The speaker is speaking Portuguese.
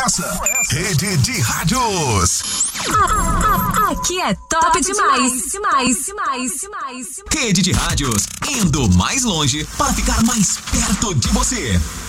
essa. Rede de Rádios. Aqui é top demais. Rede de Rádios, indo mais longe para ficar mais perto de você.